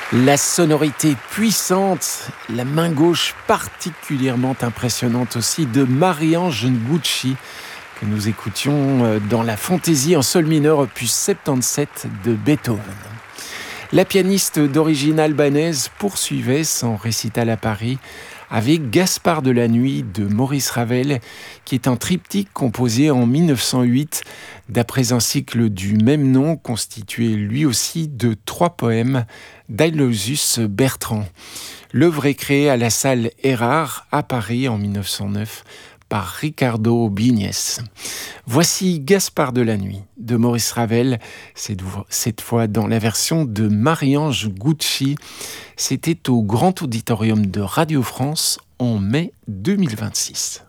La sonorité puissante, la main gauche particulièrement impressionnante aussi de Marie-Ange Nguci que nous écoutions dans la fantaisie en sol mineur opus 77 de Beethoven. La pianiste d'origine albanaise poursuivait son récital à Paris avec Gaspard de la Nuit de Maurice Ravel, qui est un triptyque composé en 1908 d'après un cycle du même nom constitué lui aussi de 3 poèmes d'Aloysius Bertrand. L'œuvre est créée à la salle Erard à Paris en 1909 par Ricardo Bignes. Voici Gaspard de la Nuit de Maurice Ravel, cette fois dans la version de Marie-Ange Nguci. C'était au Grand Auditorium de Radio France en mai 2026.